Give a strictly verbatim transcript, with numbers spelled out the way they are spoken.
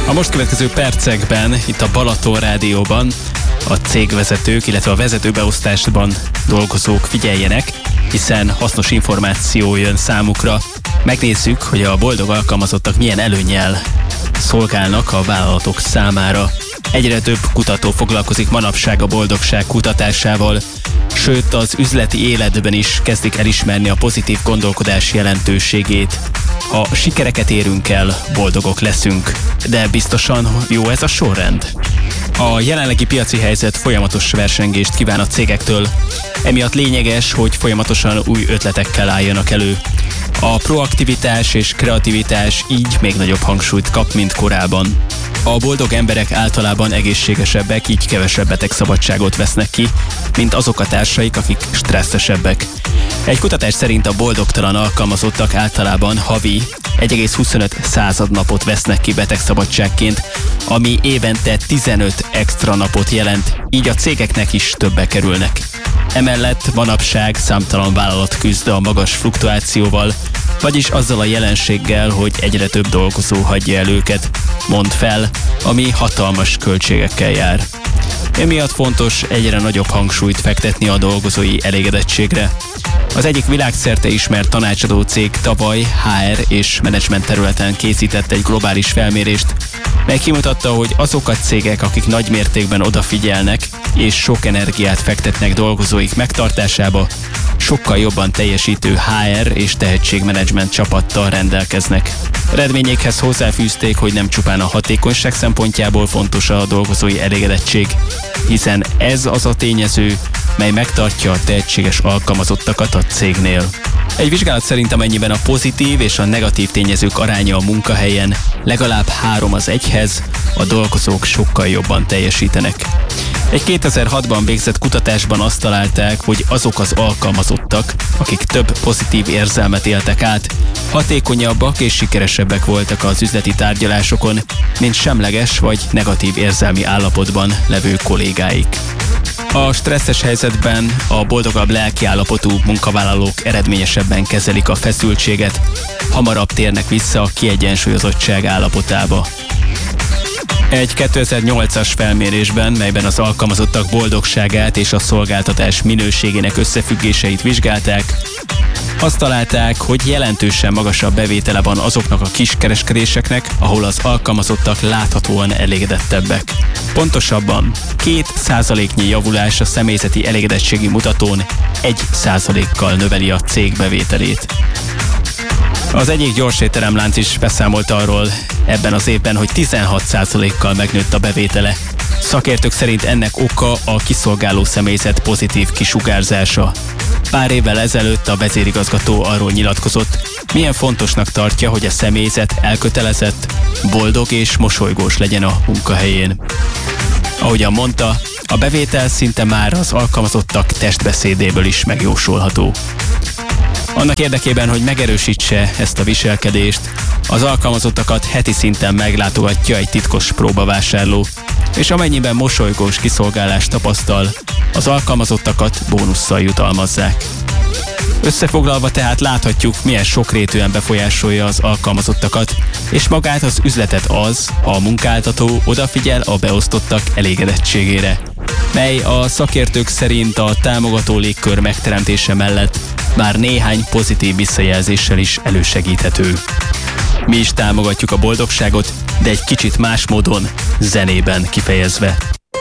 A most következő percekben itt a Balaton Rádióban a cégvezetők, illetve a vezetőbeosztásban dolgozók figyeljenek, hiszen hasznos információ jön számukra. Megnézzük, hogy a boldog alkalmazottak milyen előnnyel szolgálnak a vállalatok számára. Egyre több kutató foglalkozik manapság a boldogság kutatásával, sőt az üzleti életben is kezdik elismerni a pozitív gondolkodás jelentőségét. Ha sikereket érünk el, boldogok leszünk. De biztosan jó ez a sorrend? A jelenlegi piaci helyzet folyamatos versengést kíván a cégektől, emiatt lényeges, hogy folyamatosan új ötletekkel álljanak elő. A proaktivitás és kreativitás így még nagyobb hangsúlyt kap, mint korábban. A boldog emberek általában egészségesebbek, így kevesebb betegszabadságot vesznek ki, mint azok a társaik, akik stresszesebbek. Egy kutatás szerint a boldogtalan alkalmazottak általában havi egy egész huszonöt századnapot vesznek ki betegszabadságként, ami évente tizenöt extra napot jelent, így a cégeknek is többe kerülnek. Emellett manapság számtalan vállalat küzd a magas fluktuációval, vagyis azzal a jelenséggel, hogy egyre több dolgozó hagyja el őket, mond fel, ami hatalmas költségekkel jár. Emiatt fontos egyre nagyobb hangsúlyt fektetni a dolgozói elégedettségre. Az egyik világszerte ismert tanácsadó cég tavaly há er és menedzsment területen készített egy globális felmérést, mely kimutatta, hogy azok a cégek, akik nagy mértékben odafigyelnek és sok energiát fektetnek dolgozóik megtartásába, sokkal jobban teljesítő há er és tehetségmenedzsment csapattal rendelkeznek. Eredményekhez hozzáfűzték, hogy nem csupán a hatékonyság szempontjából fontos a dolgozói elégedettség, hiszen ez az a tényező, mely megtartja a tehetséges alkalmazottakat a cégnél. Egy vizsgálat szerint amennyiben a pozitív és a negatív tényezők aránya a munkahelyen legalább három az egyhez, a dolgozók sokkal jobban teljesítenek. Egy kétezer-hatban végzett kutatásban azt találták, hogy azok az alkalmazottak, akik több pozitív érzelmet éltek át, hatékonyabbak és sikeresebbek voltak az üzleti tárgyalásokon, mint semleges vagy negatív érzelmi állapotban levő kollégáik. A stresszes helyzetben a boldogabb lelkiállapotú munkavállalók eredményesebben kezelik a feszültséget, hamarabb térnek vissza a kiegyensúlyozottság állapotába. Egy kétezer-nyolcas felmérésben, melyben az alkalmazottak boldogságát és a szolgáltatás minőségének összefüggéseit vizsgálták, azt találták, hogy jelentősen magasabb bevétele van azoknak a kiskereskedéseknek, ahol az alkalmazottak láthatóan elégedettebbek. Pontosabban két százaléknyi javulás a személyzeti elégedettségi mutatón egy százalékkal növeli a cég bevételét. Az egyik gyors étteremlánc is beszámolt arról ebben az évben, hogy tizenhat százalékkal megnőtt a bevétele. Szakértők szerint ennek oka a kiszolgáló személyzet pozitív kisugárzása. Pár évvel ezelőtt a vezérigazgató arról nyilatkozott, milyen fontosnak tartja, hogy a személyzet elkötelezett, boldog és mosolygós legyen a munkahelyén. Ahogyan mondta, a bevétel szinte már az alkalmazottak testbeszédéből is megjósolható. Annak érdekében, hogy megerősítse ezt a viselkedést, az alkalmazottakat heti szinten meglátogatja egy titkos próbavásárló, és amennyiben mosolygós kiszolgálást tapasztal, az alkalmazottakat bónusszal jutalmazzák. Összefoglalva tehát láthatjuk, milyen sokrétűen befolyásolja az alkalmazottakat, és magát az üzletet az, ha a munkáltató odafigyel a beosztottak elégedettségére, mely a szakértők szerint a támogató légkör megteremtése mellett már néhány pozitív visszajelzéssel is elősegíthető. Mi is támogatjuk a boldogságot, de egy kicsit más módon, zenében kifejezve.